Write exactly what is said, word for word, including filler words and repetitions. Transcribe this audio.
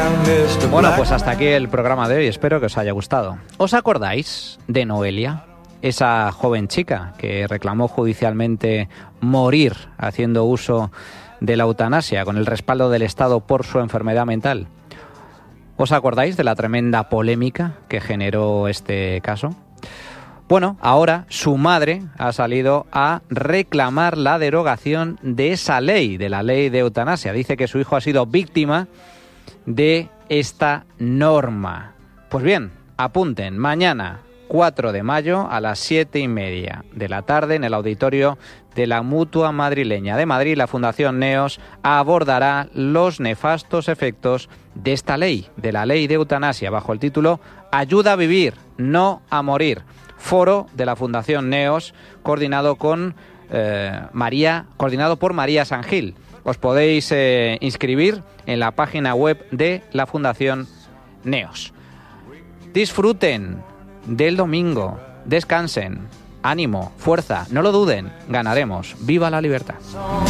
Bueno, pues hasta aquí el programa de hoy. Espero que os haya gustado. ¿Os acordáis de Noelia? Esa joven chica que reclamó judicialmente morir haciendo uso de la eutanasia con el respaldo del Estado por su enfermedad mental. ¿Os acordáis de la tremenda polémica que generó este caso? Bueno, ahora su madre ha salido a reclamar la derogación de esa ley, de la ley de eutanasia. Dice que su hijo ha sido víctima de esta norma. Pues bien, apunten, mañana cuatro de mayo a las siete y media de la tarde en el auditorio de la Mutua Madrileña de Madrid, la Fundación Neos abordará los nefastos efectos de esta ley, de la ley de eutanasia, bajo el título Ayuda a vivir, no a morir. Foro de la Fundación Neos, coordinado con eh, María, coordinado por María Sangil. Os podéis eh, inscribir en la página web de la Fundación Neos. Disfruten del domingo, descansen, ánimo, fuerza, no lo duden, ganaremos. ¡Viva la libertad!